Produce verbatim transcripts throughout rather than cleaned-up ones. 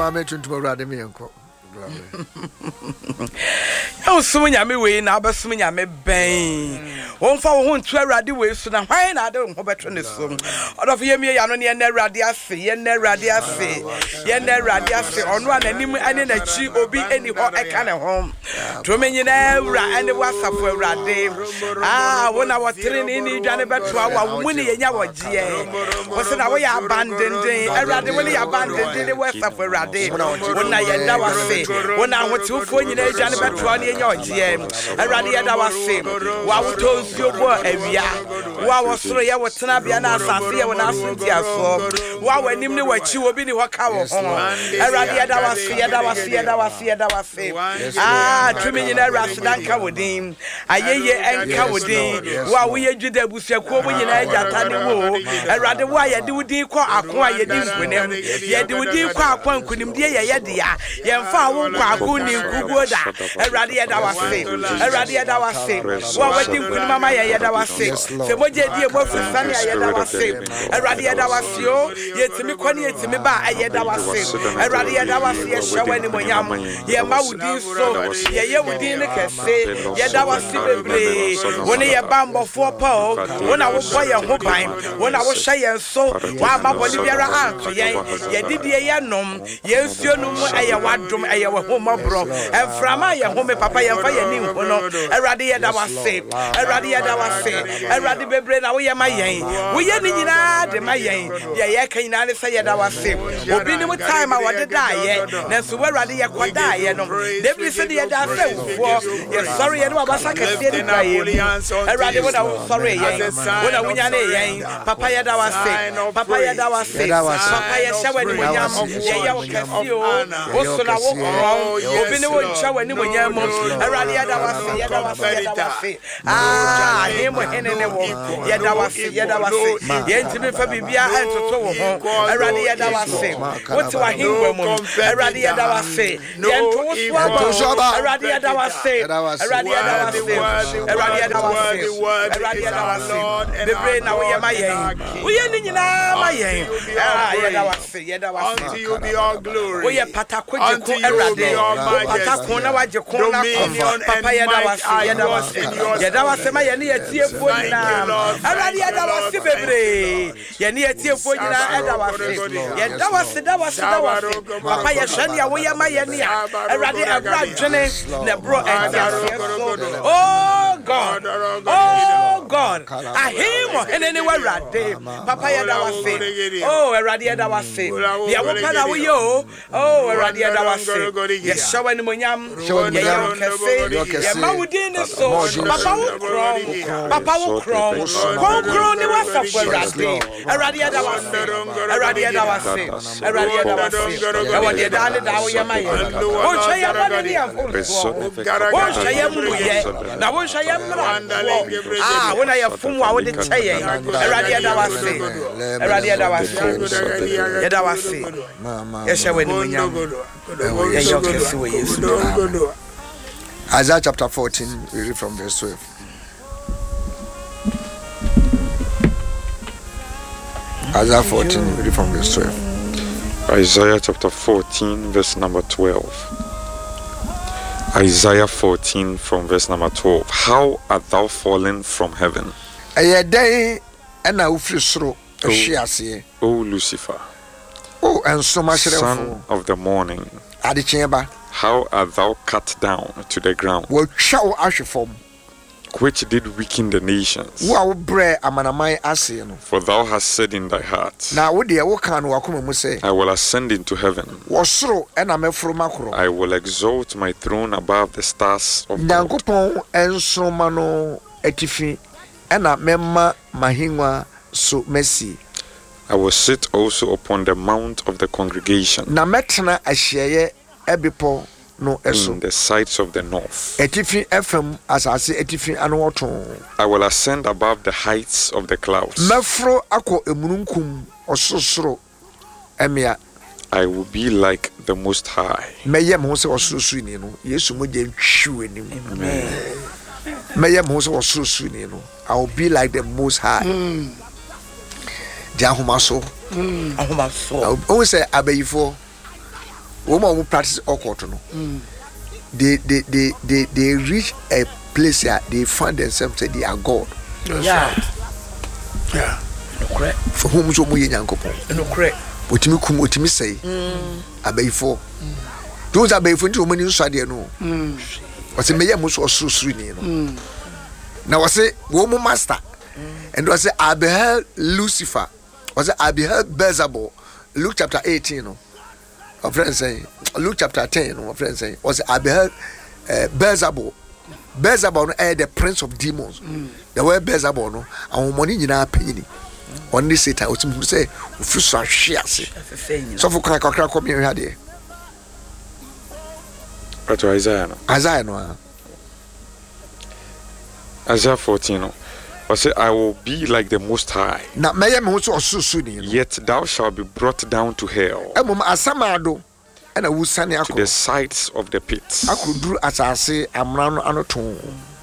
mama tuntum awurade me enko. Yo sumu nyame we na abesumu nyame ben. Won fa wo ho ntu awurade we so na hwan na ade ho betwe ne so. Odofo yemie ya no ne na awurade ase, ye na awurade ase. Ye na awurade ase ono ananim ane na chi obi eni ho eka ne ho. To menyi na awura ane wasafo awurade. Ah, wona wotre ne ni dwane beto awa wo ne yenya wogie. Wo se na wo ya abandenden. Awurade wo ne ya abandenden ne wasafo awurade. Wona ye da wase. Wona hotufo nyina dwane beto ane yenya wogie. Awurade ye da wase. Wa woto nsuobo awia. Wa wo soro ye wo tena bia na asase ye wo na asonti aso. Wa wanim ne wachi obi ni ho ka wo ho. Awurade ye da wase, ye da wase, ye da wase, ye da wase. Ah, tumi nyina awurade danka wodin. Ayeye enka wodin. Wa wo ye Juda abusuakuo mo nyina agata ne wo. Awurade wo ye de wodin kɔ ako a ye di nkunem. Ye de wodin kɔ akɔ nkunem de ye ye de ya. Ye mfa wo kɔ ako ni nkuguo da. Awurade ye da wase. Awurade ye da wase. Wa wadi nkunem mama ye ye da wase. Se moje die mo fufane ye da wase. Awurade ye da wase o. Ye timi kɔ ne ye timi ba ye da wase. Awurade ye da wase ye hwe ni monyam. Ye ma wodin so. Ye ye wodin ne kese. Ye da wase bebre. Woni ye bambofo pa o. Wona wo boy ye ho ban. Wona wo hye ye so. Wa ma boni biara anto ye. Ye didie ye nom. Ye nsuo no mu eye wadom eye wo homobro. Enframa ye ho me papa ye mfa ye ni ho no. Awurade ye da wase. Awurade ye da wase. Awurade bebre na wo ye ma yen. Wo ye ni nyina de ma yen. Ye ye kan nyina ne se ye da wase. Obi ni mu time a wode da ye. Na so awurade ye koda ye no. Debi se ye da se wo. Ye sorry ye no abasa kase ni kwa ye. Awurade wo da wo sorry ye. Wo da wunya ne ye. Papa ye da wase. Papa ye da wase. Papa ye hye wani munyam. Ye ye wo kase o. Wo so na wo kro. Obi ni wo hye wani munyam. Awurade ye da wase. Ye da wase. Ye da wase. Ah, him hene ne wo. Ye da wase. Ye da wase. Ye ntimi fa bibia entoto wo ho. Awurade ye da wase. Wo ti wa hingwa mu. Awurade ye da wase. Ye nto so aba. Awurade ye da wase. Awurade ye da wase. Awurade ye da wase. Awurade ye da wase. Bebre na wo ye ma yen. Wo ye ni nyina ma yen. Ah, ye da wase. Ye da wase. Unto you be all glory. Wo ye patako jeko awurade. Patako na wa jeko na ko. Papa ye da wase. Ye da wase. Ye da wase ma ye ni ye tie fo nyina. Awurade ye da wase bebre. Ye ni ye tie fo nyina e da wase. Ye da wase da wase da wase. Papa ye hwani a wo ye ma ye ni a. Awurade abra dwene na bro entiase so. Oh God. Oh God. Ahimo enene wa awurade. Papa ye da wase. Oh awurade ye da wase. Ye wo pa na wo yo. Oh awurade ye da wase. Ye shawa ni monyam. Ye yo kese. Ye ma wudi ni so. Papa wo krom. Papa wo krom. Krom krom ni wasa for awurade. Awurade ye da wase. Awurade ye da wase. Awurade ye da wase. Awurade ye da ne da wo ye ma ye. Wo hwe ye ma ni afo. Wo hwe ye mu ye. Na wo hwe ye mra. Ah, wona ye fun wa wo de cheye. Awurade ye da wase. Awurade ye da wase. Ye da wase. Ye hwe we ni munyam. Ye yo kesi we Yesu. Isaiah chapter fourteen, we read from verse twelve. Isaiah fourteen, we read from verse twelve. Isaiah chapter fourteen, verse number twelve. Isaiah fourteen from verse number twelve. How art thou fallen from heaven, A day and a ufrisro, a shiasi, O Lucifer, oh, and so much son of the morning? at the chamber. How art thou cut down to the ground, Will chow ash form. which did weaken the nations? Wow, bre amanamai asino. For thou hast said in thy heart, Now, would the Awokan Wakuma Muse I will ascend into heaven. was so and I'm a from macro. I will exalt my throne above the stars of God. Nankopon and so mano etifi and a memma mahingwa so mercy. I will sit also upon the mount of the congregation, Na metna ahyeye ebipo no eso. in the sides of the north. Etifi fm asase etifi anoto. I will ascend above the heights of the clouds. Mefro ako emununkum ososoro emia. I will be like the Most High. Meye mo se ososoro ni no. Yesu mo je ntwi nim. Amen. Meye mo se ososoro ni no. I will be like the Most High. Mm. Jahumaso. Mm. Ahomaso. O say abayifo woman who practice occult no they they they they they reach a place where they find themselves that they are God. Yeah. Yeah. Correct. For whom so mu yenyankopon. No correct. Otimi kum otimi say. Mm. Abayifo. Those abayifo nti omani nso ade no. Mm. Wase meye mo so osuru ni no. Mm. Na wase wo mu master. Mm. And wase I beheld Lucifer. Wase I beheld Beelzebub. Luke chapter eighteen no. Our friend saying Luke chapter ten no. Our friend saying wase I beheld uh, Beelzebub. Beelzebub no eh the prince of demons. Mm. The word Beelzebub no awon money nyina panyini. On this Satan otimi say ofi so ahwe ase. So for kra kra come here here. But Isaiah no. Isaiah no. Isaiah fourteen no. I say I will be like the Most High. Na meye me so osusu ni no. Yet thou shalt be brought down to hell. Emom asamado ena wusane akọ. To the sides of the pits. Akuduru asase amra no anoton.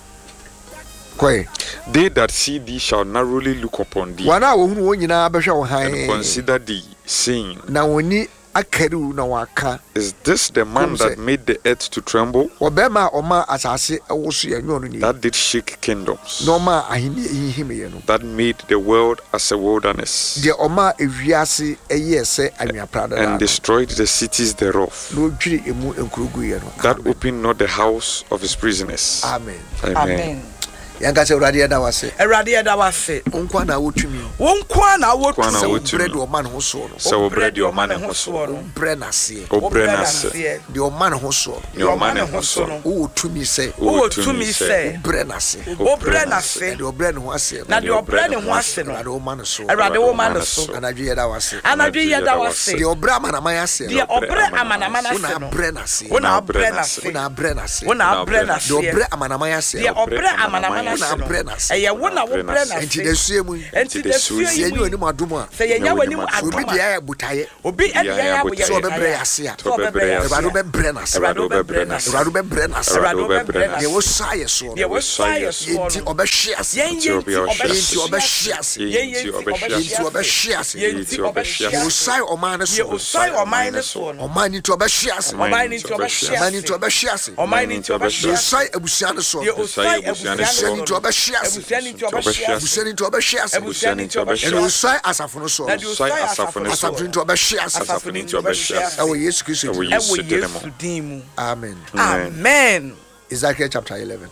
Koi. They that see thee shall narrowly look upon thee. Wana wo hunu wo nyina behwe wo han. And consider thee, saying, na woni akaru na waka. Is this the man that made the earth to tremble? Obema oma asase ewoso yanyo no ni. That did shake kingdoms. No ma ahini ehime no. That made the world as a wilderness. De oma ewiase eye se anwaprada. And destroyed the cities thereof. No dwiri emu enkurugu ye no. That opened not the house of his prisoners. Amen. Amen. Amen. Yanga se urade da wase. Urade da wase. Onkwa na wotumi. Wonkwa na wotumi. Se bread o man ho so no. Se bread o man ho so no. Bread na se. O bread na se. De o man ho so. De o man ho so no. O tumi se. O tumi se. Bread na se. O bread na se. De o bread ho ase. Na de o bread ho ase no. Na de o man so. Urade o man so. Anadwe ye da wase. Anadwe ye da wase. De o bread amanaman ase. De o bread amanaman ase no. Una bread na se. Una bread na se. Una bread na se. Una bread na se. De o bread amanaman ase. De o bread amanaman ase. Una bread na se. Eye wona wo bread na se. Enti de sue mu. Enti de sue ye nyu ani madum a. Se ye nya wani mu adum. Obi de ya butaye. Obi e de ya wo ye. So be bread ase a. So be bread ase. Erado be bread na se. Erado be bread na se. Erado be bread na se. Erado be bread na se. Ye wo saye so. Ye wo saye so. Enti obehwe ase. Enti obehwe ase. Enti obehwe ase. Enti obehwe ase. Enti obehwe ase. Ye wo saye oman so. Ye wo saye oman so. Oman nti obehwe ase. Oman nti obehwe ase. Oman nti obehwe ase. Oman nti obehwe ase. Ye saye abusia so. Ye saye abusia nti obehwe ase. Abusia nti obehwe ase. Abusia nti obehwe ase. Abusia nti obehwe ase. Eno saye asafo no so. Saye asafo no so. Asafo nti obehwe ase. Asafo nti obehwe ase. Ewo Yesu Kristo. Ewo Yesu dimu. Amen. Amen. Ezekiel chapter eleven.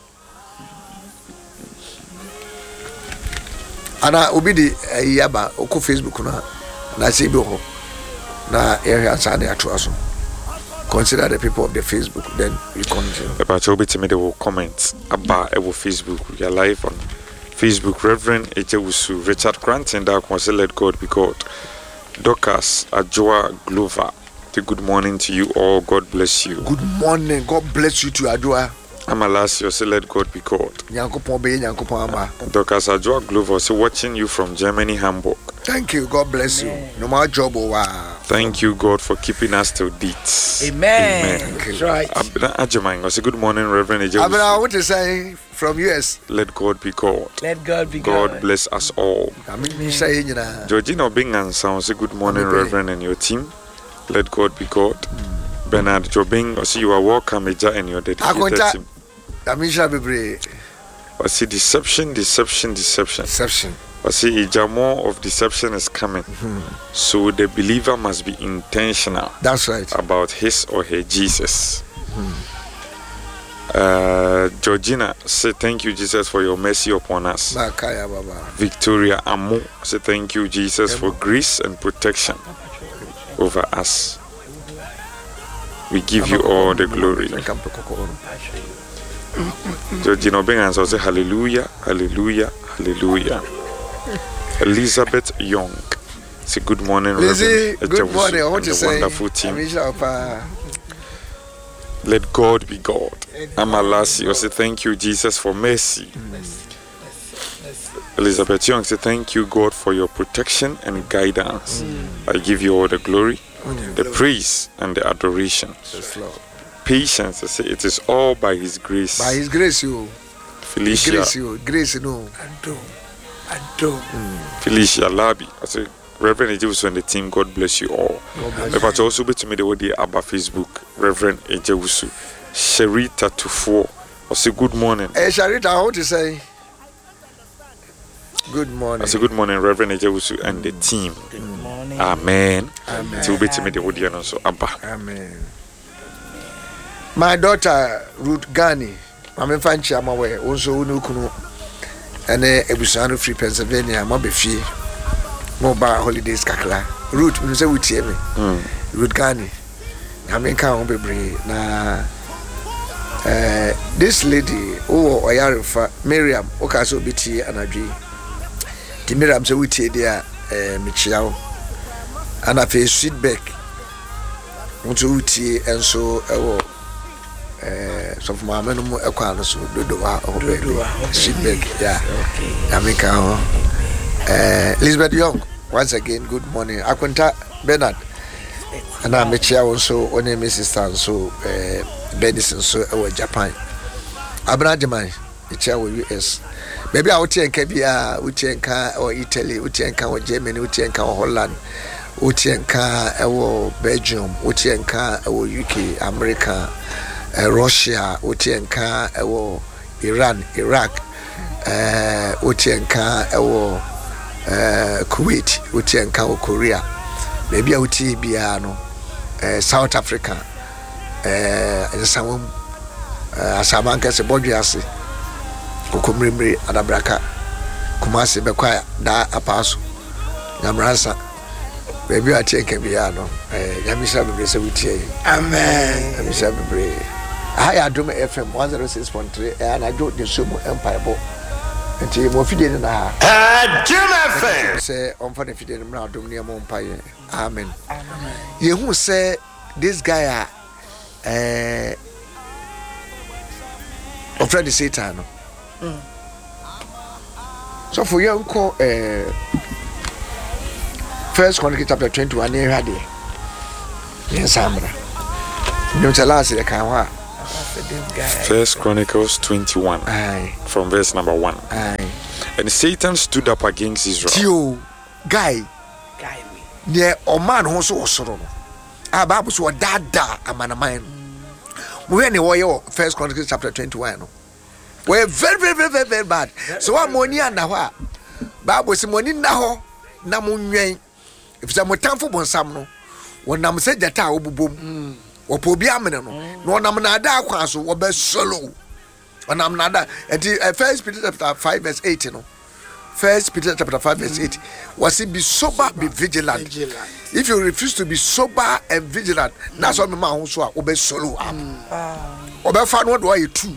Ana obi di yaba oko Facebook na na se bi ho na area sane ato. Consider the people of the Facebook, then we continue. About Obi to me, they will comment about our Facebook. We are live on Facebook. Reverend Echewusu, Richard Grant, and that was let God be God. Dorcas Adjoa Glover. Good morning to you all. God bless you. Good morning. God bless you too, Adjoa. Amalasio, say let God be God. Dorcas Adjoa Glover, say watching you from Germany, Hamburg. Thank you. God bless you. No more job. Wow. Thank you, God, for keeping us till dates. Amen. Amen. That's right. Ajamang, say good morning, Reverend Ejewusu. I want to say from U S. Let God be God. Let God be God. God bless us all. I mean, say you know. Georgina Obingan sounds say good morning, Reverend, and your team. Let God be God. Mm. Bernard Jobing, I see you are welcome, Eja, and your dedicated team. I mean, shall be brave. I see deception, deception, deception. Deception. I see a more of deception is coming. Mm-hmm. So the believer must be intentional. That's right. About his or her Jesus. Mm-hmm. Uh, Georgina, say thank you, Jesus, for your mercy upon us. Bakaya, Baba. Victoria Amu, say thank you, Jesus, for grace and protection over us. We give you all the glory. Georgina Bengan say hallelujah, hallelujah, hallelujah. Elizabeth Young, say good morning, Lizzie, Reverend. Good morning. I want to say, wonderful team. Let God be God. Amalasi, I say thank you, Jesus, for mercy. Mm. Elizabeth Young, say thank you, God, for your protection and guidance. Mm. I give you all the glory, mm. the praise, and the adoration. Yes, Lord. Patience, I say it is all by His grace. By His grace, you. Felicia. Grace, you. Grace, no. I do. I do. Mm. Felicia Labi, I say Reverend Ejewusu and the team, God bless you all. But also be to me the way about Facebook, Reverend Ejewusu. Sherita Tufo. I say good morning. Hey, Sherita, I want to say good morning. I say good morning, Reverend Ejewusu and the team. Good morning. Amen. Amen. To be to me the way and also Abba. Amen. My daughter Ruth Gani, I'm in Fanchi, I'm away. Also, Unukunu, and a Ebusano free Pennsylvania, Mobefi, mobile holidays, Kakla. Ruth, you say, we hear me. Ruth Gani, I'm in Kaon Bebre. Now, this lady, oh, Oyarifa, Miriam, Okaso B T and Adri. The Miriam, so we hear there, Michiao, and I face feedback. Unto Uti and so, oh. Uh, so for my men, a quality so do do feedback, yeah. America, uh, Elizabeth Young, once again, good morning. Akunta Bernard, and I'm a chair also on a Missus Stan, so uh, Benison, so our Japan. Abradamai, a chair with U S. Maybe I would take Kabia, Utienka, or Italy, Utienka, or Germany, Utienka, or Holland, Utienka, or Belgium, Utienka, or U K, America. Uh, Russia, Utienka, uh, Iran, Iraq, uh, Utienka, uh, Kuwait, Utienka, Korea, maybe Uti Biano, uh, South Africa, uh, some uh, Sabanka, Sebodiasi, Kukumrimri, Adabraka, Kumasi, Bequia, Da Apaso, Yamrasa, maybe I take a piano, Yamisa Bibri, Amen, Yamisa Bibri. I do my F M one oh six point three and I do the Sumo Empire Book. And you more feeding in a Jim F M. Say, on for the feeding now, Dominia Empire. Amen. You who say this guy, uh, of Freddy Satan. So for your uncle, uh, First Chronicles chapter twenty-one, near Hadi. Yes, Sambra. You tell us the Kawa. First Chronicles twenty-one, Aye. From verse number one. Aye. And Satan stood up against Israel. Tio, guy, Guy me. near Oman also was soro. Ah, Bible so dada amana mine. We any way First Chronicles chapter twenty-one. We're very, very, very, very, very bad. So I'm money and now. Bible say money now. Na munwen. If some time for one samno. When I'm said that I will boom. Opo bi amene no no nam na da akwa so wo be solo onam na da enti First Peter chapter five verse eight no First Peter chapter five verse eight was it be sober be vigilant. vigilant if you refuse to be sober and vigilant that's what me ma ho so a wo be solo up wo fa no do aye two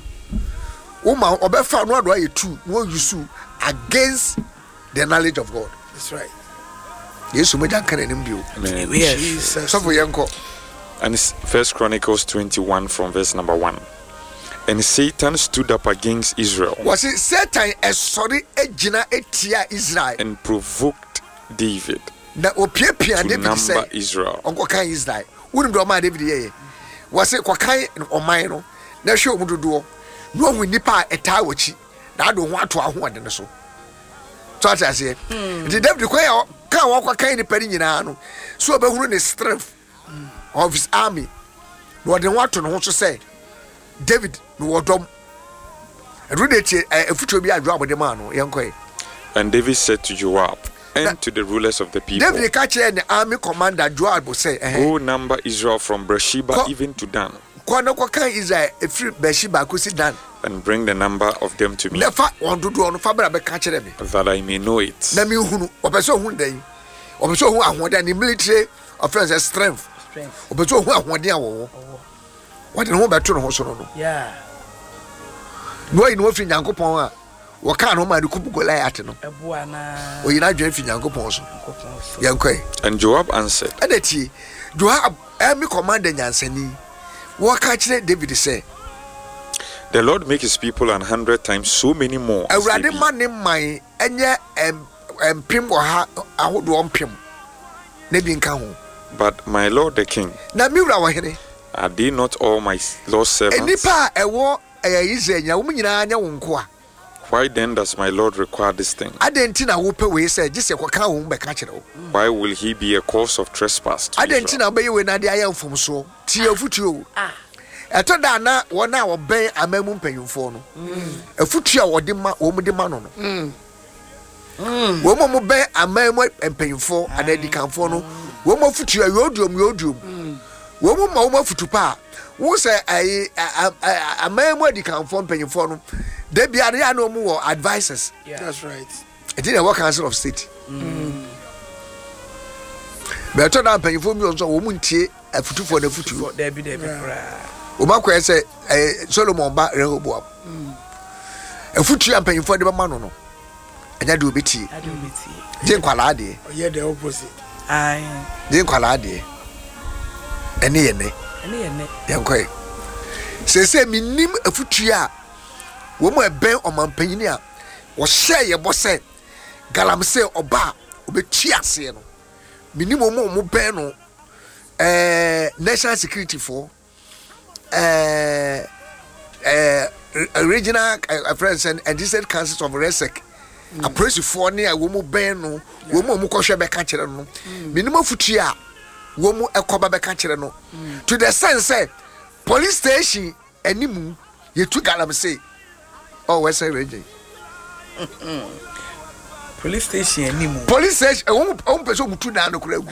wo ma wo fa no do aye two wo use against the knowledge of God. That's right. Yesu me jan kan enim bio. Amen. Jesus. So for yanko. And First Chronicles twenty-one from verse number one. And Satan stood up against Israel. Was it Satan as sorry ejina etia Israel and provoked David na opiapia to David number say Israel. Onko kan Israel. Wonu do ma David ye. Was it kwa kan oman no na hwe omudodo no hu nipa eta wachi na do ho ato ahode ne so. So I say the David kwa kan wa kwa kan nipa ni nyina no so obehuru ne strength of his army. No de wato no so say David no wodom. Edu de tie efuto bi adwo abode ma no yenkoe. And David said to Joab and that, to the rulers of the people, David catch the army commander Joab say, "Go number Israel from Beersheba Ko, even to Dan. Kono ko kan Israel efri Beersheba ko si Dan. And bring the number of them to me. Nefa ondodo ono fa bra be catch them. That I may know it." Na mi hunu, obeso hu dan. Obeso hu ahoden ni military offense strength. Strength. Obeso hu ahoden awo. What no beto no so no. Yeah. No yi no fi Nyankopon a wo kan no ma de kubu Goliath no. Eboa na. O yi na dwen fi Nyankopon so. Yankoe. And Joab answered. Adeti Joab army commander nyansani. Wo ka kire David say, "The Lord make his people an hundred times so many more." Awurade ma ne man enye empim wo ha ahodo empim. Na bi nka ho. But my Lord the king, na miwra wo hene, are they not all my Lord's servants? Enipa ewo eya Israel nya wo nyina anya wo nko a. Why then does my Lord require this thing? Adentina wo pe we say just kwaka wo be ka kire wo. Why will he be a cause of trespass to Adentina be we na de ayamfom so. Ti afutuo. Ah. Eto da na wo na wo ben amamu mpanyimfo no. Mm. Afutu a wo de ma wo mu de ma no no. Mm. Mm. Wo mo mo ben amamu mpanyimfo anadi kanfo no. Wo mo afutu a yodum yodum. Mm. Wo mo ma wo afutu pa. Wo say ai amamu adi kanfo mpanyimfo no. They be are no more advisors. Yeah. That's right. It is a work council of state. Mm. But to na pay for me on so wo muntie afutu for na futu. There be there be. O ma kwa say Solomon ba Rehoboam. Mm. Afutu am pay for the ma no no. Anya de obeti. Ade obeti. Je nkwala de. Oye the opposite. Ai. Je nkwala de. Ene ye ne. Ene ye ne. Yankoi. Se se minim afutu a wo mo ben omampanyini a wo hye ye bo se galamse oba obetui ase no minimo mo mo ben no eh national security for eh eh regional uh, friends and, and district councils of resec a press for ne a wo mo ben no wo mo mo kohwe be ka kire no minimo futu a wo mo ekoba be ka kire no to the sense say police station animu ye tu galamse. Oh, where's the region? Police station anymore. Police station. Um, um, person who two na no kura.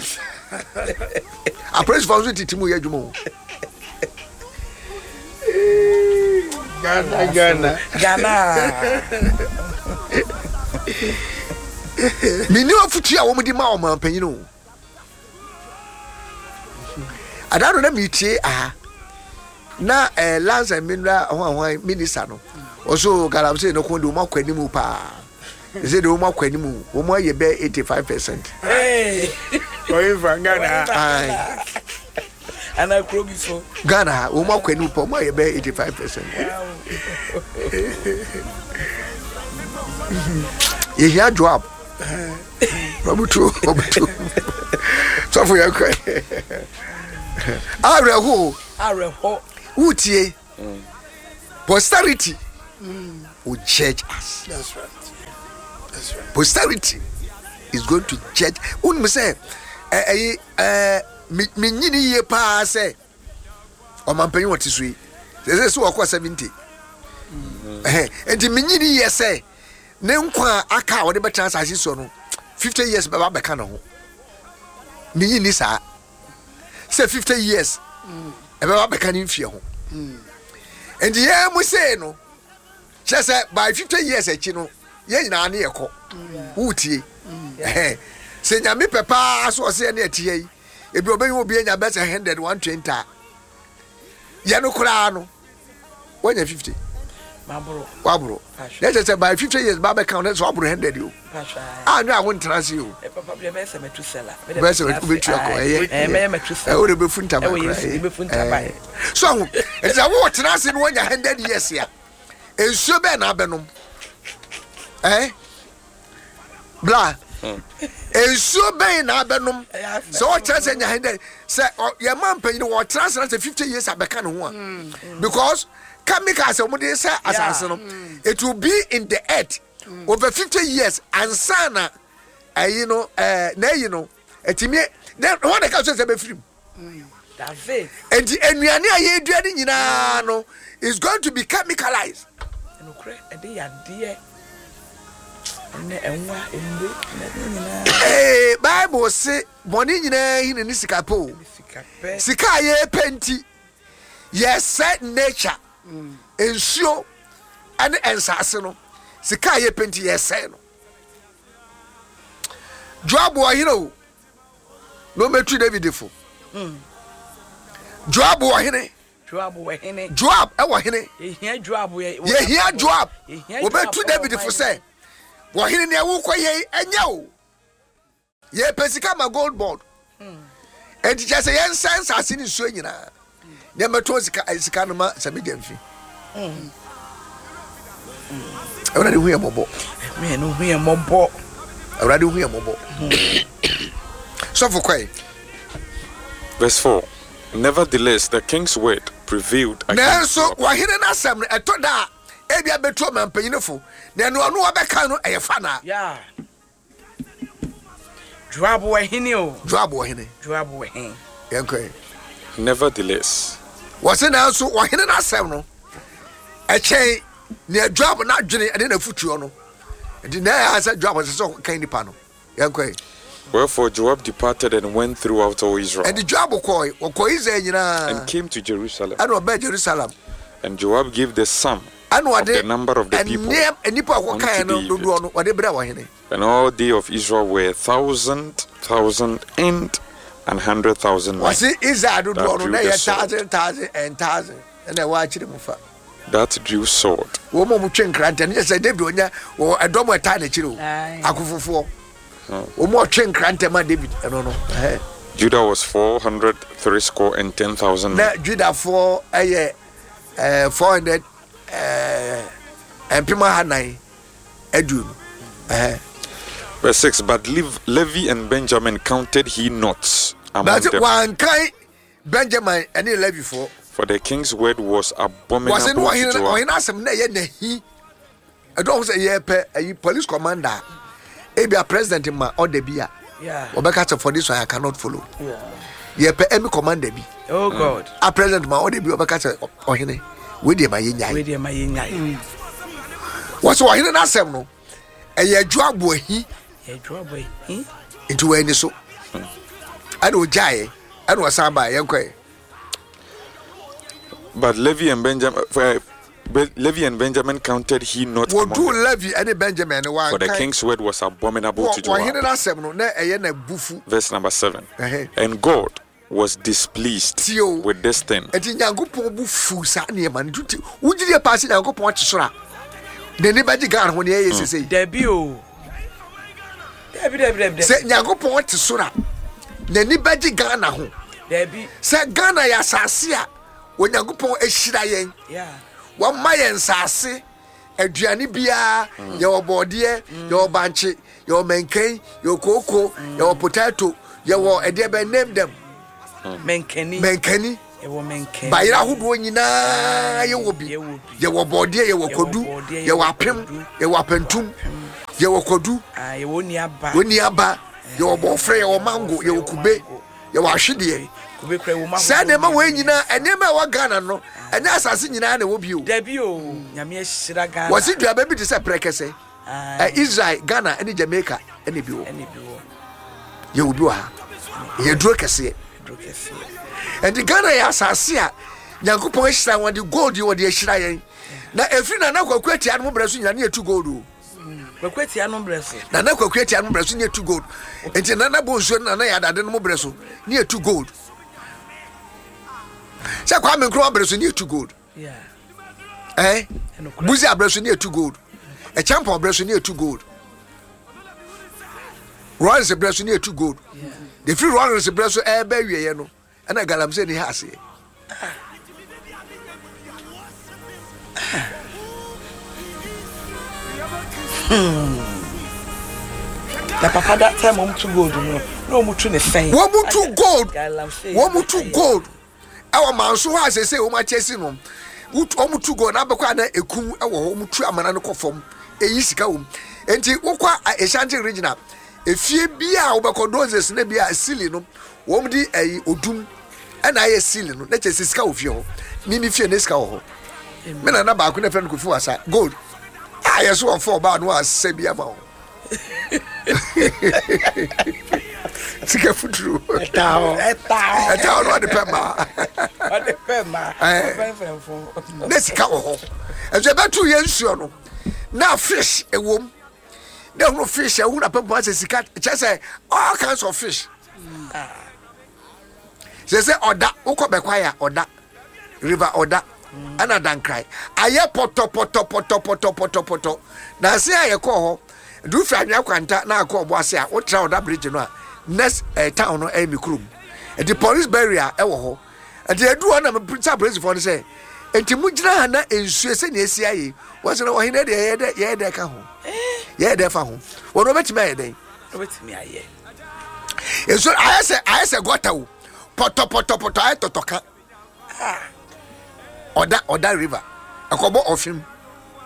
A police force with Timu Yajumo. Ghana, Ghana, Ghana. Me know futu a woman di ma o man penino. I don't know me tie ah. Na eh Lance and Mineral ho ho minister no. Also galamse no ko de o makwani mu pa. Is it the o makwani mu? O mo ye be eighty-five percent. Hey. Oyin from Ghana. Ai. And I grow before. Ghana o makwani mu pa mo ye be eighty-five percent. Ye here job. Robutu, robutu. So for your cry. Areho. Areho. Utie. Posterity mm. will judge us. That's right. That's right. Posterity is going to judge. Unme say, eh eh me me nyini ye pa say. O mampanyi wati sui. Say so akwa seventy. Eh enti me nyini ye say. Ne nkwa aka wo de betra asase so no fifty years baba beka na ho. Me nyini sa. Say fifty years. Mm. E baba beka ni mfie ho. Mm. And yeah, we say no. Just by fifty years, you know, ye na ne yeko. Utie. Eh. Say nyame papa so say na tie. E bi oben obi anya better one hundred one twenty. Ye no kura no. When you fifty. Mabro. Wabro. Let's say by fifty years baba count that's one hundred you. Ah no I won't trust you. E papa be be say metusela. Be say metusela. Eh me metusela. E wo de be funta ba. E be funta ba. So it's a what trust in one hundred years here. E so be na abenom. Eh? Bla. E so be na abenom. So what trust in one hundred say your man pay you what trust na fifty years abeka no ho. Because chemicals omode say asase no it will be in the earth mm. over fifty years and sana uh, you know uh, na you know etimi then what the can say be free that's it and the enuane aye duane nyina no is going to be chemicalized no kre e dey ade ne enwa embe nyina eh bible say boni nyina hin ni sika po sika ye penti yes set nature Mm. Ensio and ensase no sika ye penti ye say no Joab wa hino no metu David fo mm. Joab wa hine Joab wa hine Joab e wa hine ye hia Joab ye ye hia Joab wo metu David fo say wa hine ne wo koye anya o ye pesika ma gold board mm. Enti je say yen sense asini so nyina ne meto sika sika no ma sabi demfi mm awra de hu ye mobo me no hu ye mobo awra de hu ye mobo so for kwai verse four. Nevertheless the king's word prevailed against so wa hine na sam eto da ebia betu ma mpanyinfo na no no obeka no eyefa na yeah Joab we hini o Joab we hini Joab we hin yenko nevertheless wase na so wo hini na asem no echen ne Joab na dwene ade na futuo no ndi na ya sa Joab se so kan nipa no yenko wherefore Joab departed and went throughout all Israel and Joab ko ko Israel nyina and came to Jerusalem and oba Jerusalem and Joab gave the sum and of the number of the people and nipa ko kan no do no ode bra wo hini and all day of Israel were thousand thousand and an hundred thousand men was Israel do no na ya thousand thousand and thousand and I watch them fa that drew sword wo mo mutwe nkranta ne say David onya wo edom eta na kire o akofofo wo mo twe nkranta ma David no no eh Judah was four hundred three score and ten thousand na Judah for eh eh four hundred eh and pima hanai edu eh verse six but Lev- Levi and Benjamin counted he not among but them one kind Benjamin and Levi for for the king's word was abominable was in what he to Joab. he asem na ye na hi I don't say ye pe a police commander e be a president ma order bia yeah obeka for this one I cannot follow yeah ye pe emi commander bi oh god a president ma order bi obeka say ohene we dey ma ye nyai we dey ma ye nyai was ohene na asem no e ye Joab ahi ye Joab ahi into we ni so and o jai and o samba ye nkwe but Levi and Benjamin for Levi and Benjamin counted he not wo among do them. Levi and Benjamin one For the king's word was abominable to ohene Joab. na asem no na e ye na bufu Verse number seven. eh And God was displeased Tio. with this thing. enti nyankopon bu fu sa ne ma ntuti wugire pass nyankopon kyesora de ne baji gar ho ne ye sese Debi o Debi debi debi se nyankopon kyesora ne ne baji gar na ho Debi se Ghana ya sase a wo nyankopon ehira yen yeah wo ma yen sase aduane bia ye obode ye obanche ye omenkan ye koko ye potato ye wo ede be name them menkani menkani e wo menkani bayira hodo nyina ye wo bi ye wo bode ye wo kodu ye wo apem ye wo apentum ye wo kodu ah ye wo ni aba woni aba ye wo bofre ye wo mango ye wo kube ye wo ahwede kube kra wo ma sa ne ma wo nyina enema wo Ghana no enya asase nyina na wo bi o Debi o nyame ehira Ghana wasi dua ba bi te se prekese ah Israel Ghana ene Jamaica ene bi o ene bi wo ye wo bi wa ye duro kese drokese and the Ghana ya asase a nyankopon ehira won the gold ye wo de ehira yen na efri na na kwakwati anu breso nyina na etu gold o kwakwati anu breso na na kwakwati anu breso na etu gold enti na na bonsuo na na ya dade no breso na etu gold se kwa me nkro breso na etu gold yeah eh buzi abreso na etu gold e champion breso na etu gold Royals breso na etu gold the free Royals breso e ba wieye no na galamse ni ha ase na papa that time om to gold no no mu tu ne fen wo mu tu gold wo mu tu gold awa manso ha se se wo ma chesi no wo mu tu gold na bekwa na ekum ewo wo mu tu amana no kofom eyi sika wo enti wo kwa Ashanti regional efie bia wo bekodozes na bia sili no wo mu di eyi odum ana aye sili no na chesi sika wo fie ho ni mi fie na sika wo ho me na na ba ko na friend ko fu wasa gold ah yeso on for ba no ase bia ma ho sika futuru etao etao etao no de pema o de pema eh fenfo na sika wo ho ezo be tu ye nsuo no na fish ewom na hu fish e hu na pempo ase sika chese all kinds of fish se se oda ukobekwa ya oda river oda ana dankrai aye poto poto poto poto poto poto na se aye ko ho du fa anwa kwanta na akọ obo ase a wo tra oda bridge no a next uh, town no e mikrum e the police barrier e wo ho e de edu na pizza police for say enti mugina ha na ensuo se na esi aye wo se na wo hina de ye de ye de ka ho ye de fa ho wo no betime ye de no betime aye enso aye se aye se gota wo poto poto poto aye totoka oda oda river akobo ofim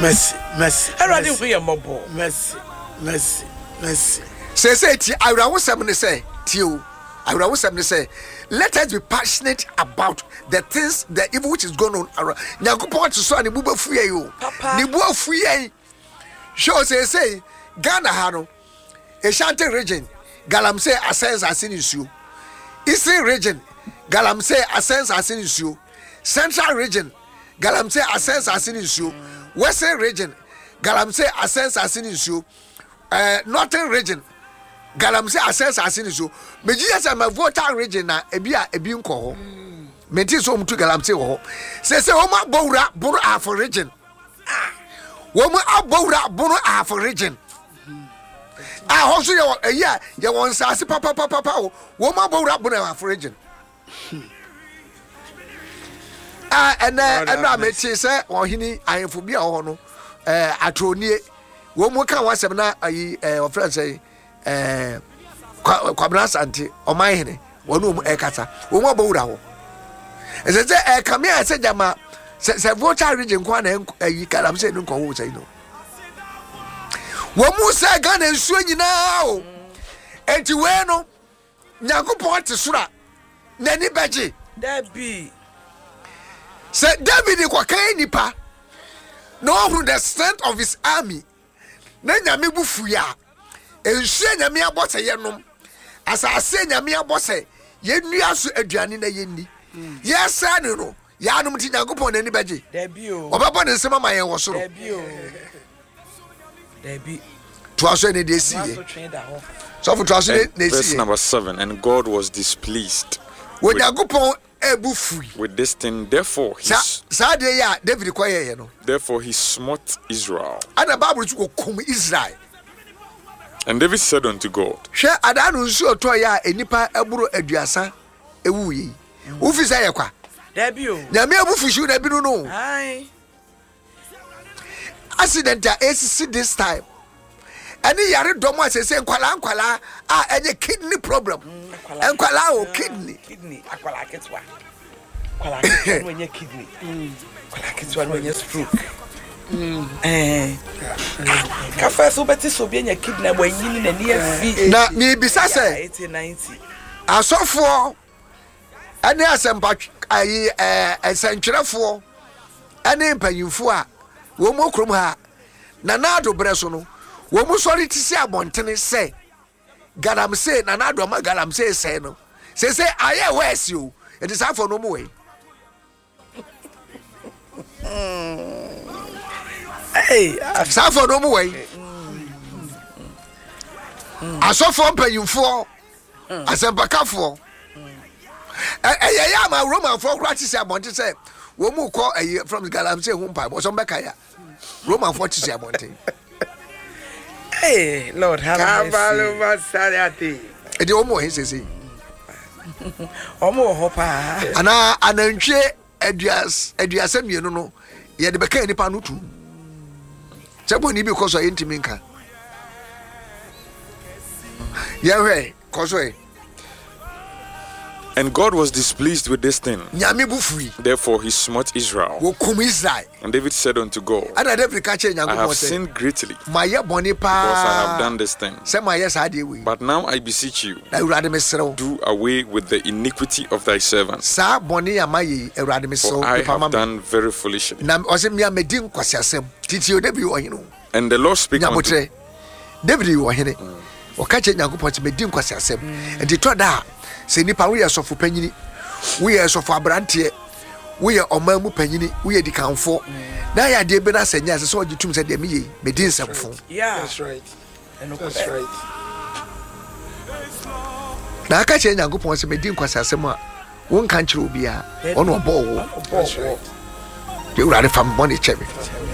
Mercy, mercy. Erade hu ye mobo. Mercy, mercy, mercy. Say say ti awura wo sem ne say ti o. Awura wo sem ne say let us be passionate about the things, the evil which is going on around. Nyankopon to so ani bu ba fu ye yo. Ni bu afu ye. Show say say Ghana ha no. Ashanti region Galamsey ascends as in issue. Eastern region Galamsey ascends as in issue. Central region Galamsey ascends as in issue. Western region Galamsey ascends as in issue. Uh, Northern region Galamsey ascends as in issue. Meji say my voter region na ebi a ebi nko ho. Menti so mtu Galamsey ho. Say say o ma bowura buru half region. Wo ma abowura buru half region. Ah, also ye yeah, ye won sase papa papa papa wo ma bowura buru half region. Ah, and uh, and I met say ohini ahemfo bia ho no eh atronie wo mu kan wasem na ayi eh o friend say eh kwabra sante o man hene wonu mu e kata wo mu abowura ho ese say eh kame a say jama se voter region kwa na ayi kalam say no ko wo say no wo mu say Ghana nsuo nyina o enti we no Nyankopon te sura nani beji Debbie say David kwa kan nipa no who the strength of his army na nyame bufu ya enhye nyame abose ye nom asase nyame abose ye nua so aduane na ye ni ye sa ne no ya nom ti Nyankopon nani beji Debbie o obabo ne nsema ma ye wo soro Debbie o Debbie to aso ne de si ye so for to aso ne si verse number seven, and God was displeased when Nyankopon ebufu with this thing, therefore he sa de ya David kwaye ye no therefore he smote Israel. Ana Bible to kum Israel. And David said unto God, hwe adanu nsu oto ya enipa eburo aduasa ewu yi ufi say ye kwa Debbie o nyame abufu shu na bi no no ai accident a see this time ani yare domo asese nkwala nkwala a enye kidney problem nkwala o kidney kidney akwala ketwa akwala ketwa no enye kidney akwala ketwa no enye stroke eh ka fa so beti so bi enye kidney bo yini na ni afi na mi bisa say eighty ninety asofo ani asempa ayi eh esentwerefo ani mpanyimfo a wo mo krom ha na na ado breso no wo mu sori ti se abontene se Galamsey na na do ma Galamsey se no se se aye wesi o it is afọ no mo we hey afọ no mo we asofo mpanyimfo asempakafo eh eh ya ma Roman for kra ti se abontene se wo mu ko eh from Galamsey hu mpa bo so mbeka ya Roman for ti se abontene. Hey, Lord, have mercy. E de omo he sese. Omo ho pa. Ana anantwe aduas aduasa mienu no ye de beka nipa no tu. Sebo ni bi koso yentimi nka. Ye hwe koso e. And God was displeased with this thing. Nyame bufui. Therefore he smote Israel. Wo kum Israel. And David said unto God, Ana David ka che Nyankopon I have sinned greatly. Ma ye boni pa. Because I have done this thing. Se ma ye sa de we. But now I beseech you, Na Urade mesrew. do away with the iniquity of thy servants. Sa boni ya ma ye Urade mesrew. For I have done very foolishly. Na o se mi amedi nkwasiasem. Titi o David o hinu. And the Lord spake unto David o hene. O ka che Nyankopon se medi nkwasiasem. E di to da se nipa wo ye sofo panyini. We are so for Brantie, we are on Mamu Penny, we are the countful. Now I did be not saying yes, so you two said to me, Medin Samful. Yeah, that's right. That's right. Now I catch a young good point, Medin Quasasema, one country will be a on a ball. That's right. You rather from money cherry.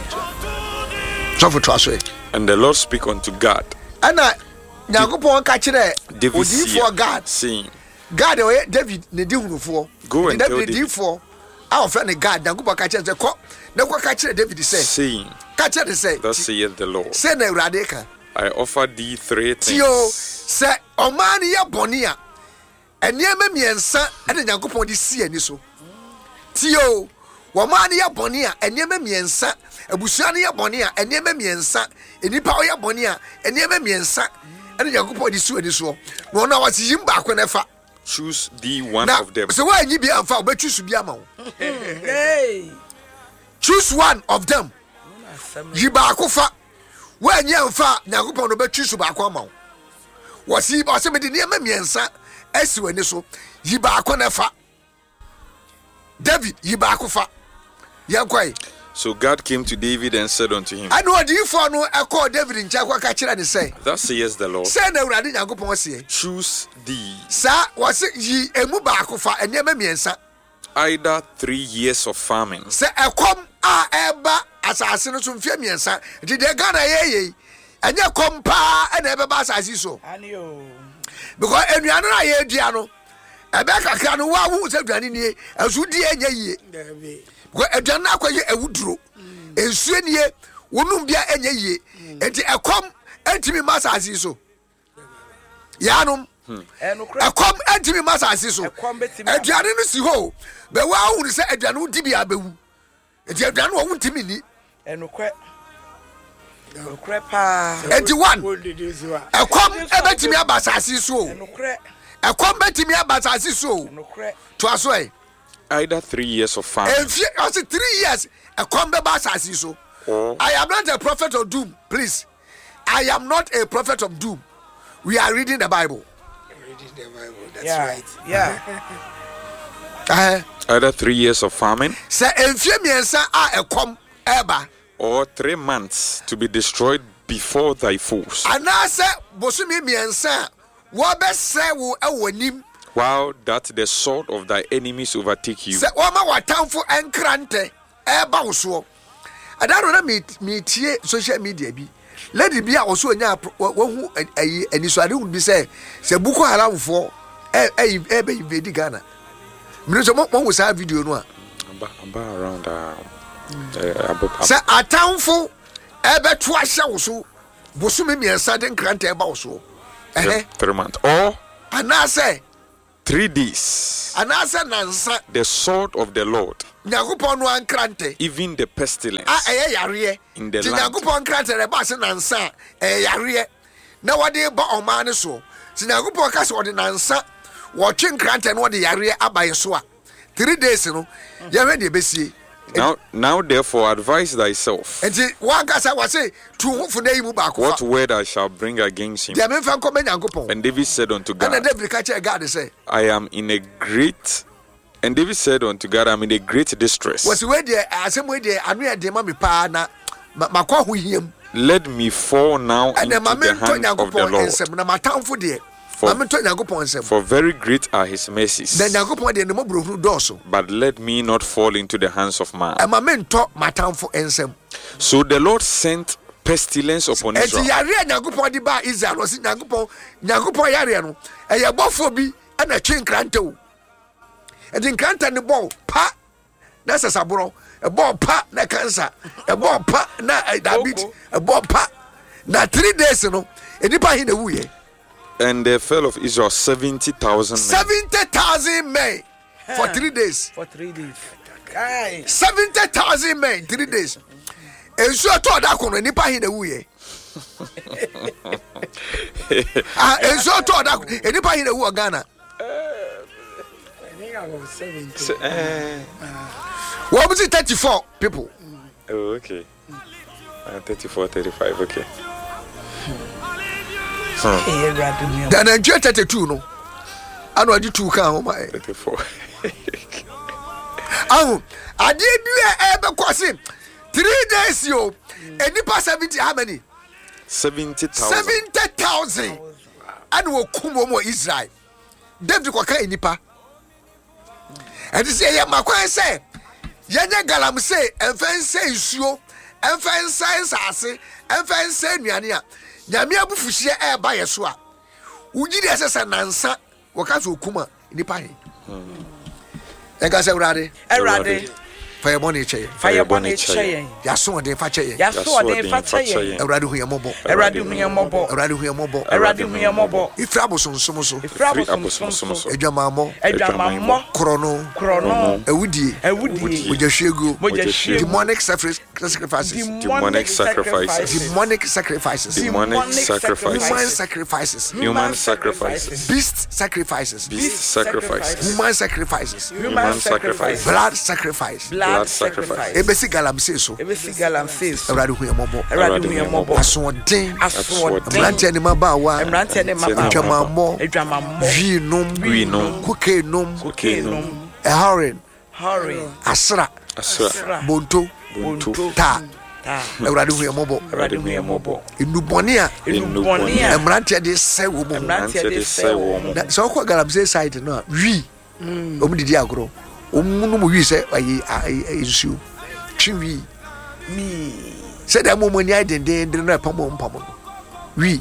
So for trust way. And the Lord spake unto God. And I Nagopon catch it, David for God, saying, God, David, the deal for go and tell David for our friend God, Nagupa catch the cock, no catch David says, saying, catch it, say, thus saith the Lord, send a radica. I offer thee three things. Tio, say, Omania Bonia, and near me and son, and the Nagopon the sea and so. Tio, Woma ne ya bɔne a enema miensa abusua ne ya bɔne a enema miensa enipa o ya bɔne a enema miensa ene Nyankopɔn di so edi so no na wase yim ba ko nefa choose the one now, of them so why you be amfa obetu su bi ama wo Hey. choose one of them yi ba ko fa why you amfa Nyankopɔn no betu su ba ko ama wo wase wase me di ne ma miensa esi wani so yi ba ko nefa David yi ba ko fa yankwai. So God came to David and said unto him, I know the for no I call David in Chakwa Kachira and say, thus says the Lord, say no radin Yankopon say, choose thee Sir, was it ye a mubakufa and yama miensa? either three years of famine Say a come a eba assassin from Femiansa, did they gana ye and ya come pa and ever bass as you so. Because every other year, Diano, a back a can who said Danny as would ye. A dana kwaye e wudro ensuo nie wonum bia enye yie enti ekom entimi masa asiso yanom ekom entimi masa asiso aduane no si ho be wa hu se aduane udi bia bewu enti aduane wo ntimi ni enokwe enokwe pa enti one ekom ebetimi abasa asiso enokwe ekom betimi abasa asiso enokwe to aso e either three years of famine. If you I say three years, a come back as so. I am not a prophet of doom, please. I am not a prophet of doom. We are reading the Bible. Reading the Bible. That's yeah. right. Yeah. Uh, Either three years of famine, say if you miensa a come eba, or three months to be destroyed before thy foes, and I say bosumi miensa what best say wo ewonim. while that the sword of thy enemies overtake you. Say wama watamfo enkrante eba wo so. Adaro na me me tie social media bi. Lady bi a wo so nya wo hu ayi aniswade hu bi say say Boko Haram fo e e e be invade Ghana. Me so mo wo sa video no a. Amba amba around uh, uh, about, Say atamfo ebe to ahye wo so. Bosumi miensa de enkrante eba wo so. Eh three months or anase three days. anase nansa The sword of the Lord, Nyankopon no ankrante even the pestilence a eye yare in the ti land. Nyankopon krante re ba se nansa eye yare na wode ba oman ne so ti Nyankopon ka se wode nansa wo twe krante no wode yare abaye so a three days no ye hwe de besie. Now, now therefore advise thyself Enti wan ka sa wase tu hufo na yimu ba ko what fa word I shall bring against him. de me fa nko me Nyankopon. And David said unto And God, David ka che God say I am in a great. And David said unto God, I am in a great distress. was we de asem we de anu e de ma me pa na makwa ho hiem. Let me fall now And into the the moment to hand of the Nyankopon Lord. ensem na matamfo de For- mame to Nyankopon ensem. For very great are his mercies. Na Nyankopon de ne mo brohuru doso. But let me not fall into the hands of man. E ma me nto matamfo ensem. So the Lord sent pestilence upon Enti Israel. yare Nyankopon di ba Israel no si Nyankopon Nyankopon yare no e ye bofo bi e na twe nkrante o. Enti nkrante ne bo pa na sasabro e bo pa na cancer e bo pa na eh, diabetes e bo pa na three days no enipa hin na wuye. And there fell of Israel seventy thousand men. seventy thousand men for three days. For three days. Guy. seventy thousand men three days. Enso to da kono nipa hin na wuye. Ah enso to da nipa hin na wu Ghana. I think I was seventy. So, eh, What was it thirty-four people? oh, okay. Uh, thirty-four, thirty-five, okay. Hey, Radimio. Then Nigeria thirty-two no. Anu adi two kan ho mai. thirty-four. Ahu ade bi e be kwase three days yo. Enipa seventy how many? seventy thousand. seventy thousand. Anu okum mo Israel. David kwa kan enipa. And this year makwa say yenya galam say enfen say nsuo enfen say sase enfen say nuane a nyame abufuhie e ba yeso a ugiri asesa nansa waka so okuma nipa he e ga say urade Erade. fire bone che fire bone che yaso de fa che yaso de fa che Awurade hu yemobo Awurade hu yemobo Awurade hu yemobo Awurade hu yemobo ifra bosonsom so ifra bosonsom so edwamamo edwamamo krono krono ewudie ewudie mojahwiego mojahwiego demonic sacrifices demonic sacrifices demonic sacrifices demonic sacrifices human sacrifices human sacrifices beast sacrifices beast sacrifices human sacrifices human sacrifices blood sacrifice blood sacrifice ebesi galamse so ebesi galamse so Awurade hu yemobo Awurade hu yemobo asoden asoden mrantia ne mabawa mrantia ne mabawa edwamamo edwamamo vinum vinum kukenum kukenum eharin harin asra asra bonto bonto ta Awurade hu yemobo Awurade hu yemobo enubone a enubone a mrantia de se wo mo mrantia de se wo mo na so ko galamse side no wi omu didi agro omunum wi se ayi ensuo twi wi mi se da mo mo ni adenden den na pamo mpamo wi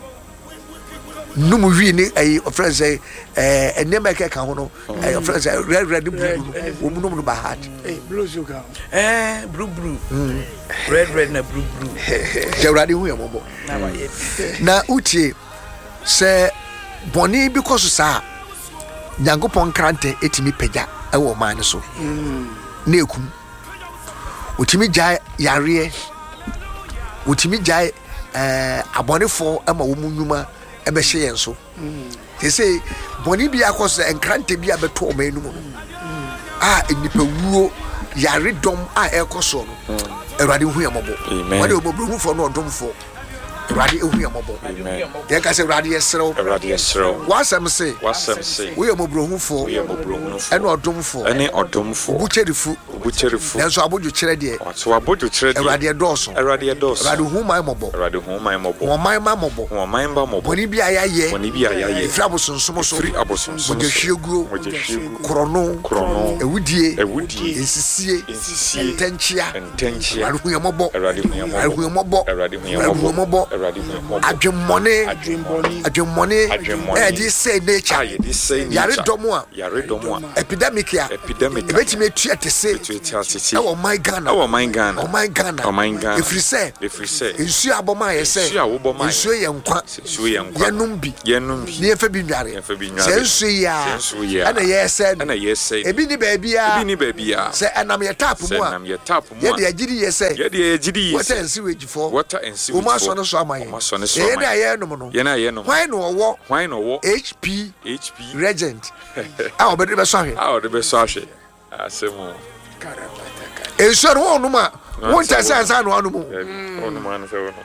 num wi ni ayi ofren say eh enema ke ka ho no ayi ofren say red red blue omunum no ba hard eh blue sugar eh blue blue red red na blue blue Awurade hu yemobo na ba ye na utie se boni bi koso sa Nyankopon krante etimi pagya ewo man ne so na ekum otimi gyae yare otimi gyae eh abonefo ama wo munwuma ebe hye yen so they say boni bi akoso enkrante bi abeto o man nu ah enipa wuo yare dom a ekoso no Awurade hu yemobo wade obobruhufo no odomfo Awurade hu yemobo ye ka se Awurade yesrew Awurade yesrew wasam se wasam se wo yemobruhufo wo yemobruhufo ene odomfo ene odomfo bucherifu bucherifu nanso abodu kire de so abodu kire de Awurade edoso Awurade edoso Awurade hu man mobo Awurade hu man mobo wo man ma mobo wo man ba mobo boni bi ayaye boni bi ayaye ifra bosonsom so free abosonsom mojahwiegu mojahwiegu krono krono ewudie ewudie ensisie ensisie entenchia entenchia Awurade hu yemobo Awurade hu yemobo Awurade hu yemobo Awurade hu yemobo Awurade hu yemobo adwemmone adwemboni adwemmone Adwemmone. eh di say nature aye di say yare domo a yare domo a epidemic a epidemic ebetime etua tese etu atiti e wo my Ghana awo man Ghana o my Ghana o man Ghana efiri se efiri se ensu aboma ye se ensu aboma ye ensu ye nkwa ensu ye nkwa yenum bi yenum bi ne efa bi nware Yefa bi nware. se ensu ya Se ensu ya. ana ye se ana yese ebi ni baabi a ebi ni baby a se enam ye tap se mu nam a ye tap mu ye a de agidi ye se ye de agidi water yese ensi wejifo water and sea o ma so no so amaye o ma so ne so ye na amaye ye no no ye na ye no why no owo why no wo H P H P regent a obedi be so ahwe a o de be so ahwe asemu karabata ensu no wonu ma won ta se ansa no anu mu onu man se wono